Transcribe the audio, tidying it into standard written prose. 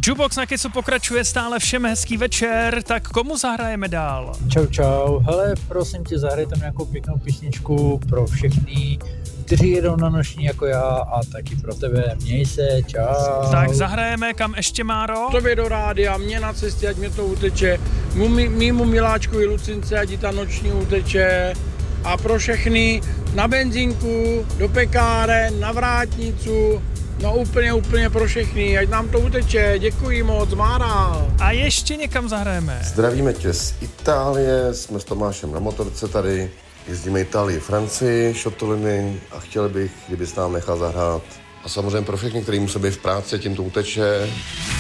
Jukebox na Kissu pokračuje stále, všem hezký večer, tak komu zahrajeme dál? Čau, hele, prosím tě, zahraj tam nějakou pěknou písničku pro všechny, kteří jedou na noční jako já a taky pro tebe. Měj se, čau. Tak zahrajeme, kam ještě, Máro? Tobě do rádia, mě na cestě, ať mě to uteče, mýmu miláčkovi Lucince, ať jí ta noční uteče. A pro všechny na benzínku, do pekáren, na vrátnicu, no úplně pro všechny, ať nám to uteče, děkuji moc, Mára. A ještě někam zahrajeme. Zdravíme tě z Itálie, jsme s Tomášem na motorce tady, jezdíme Itálii, Francii, šotoliny a chtěl bych, kdybys nám nechal zahrát. A samozřejmě pro všechny, kterým musí být v práci, tím to uteče.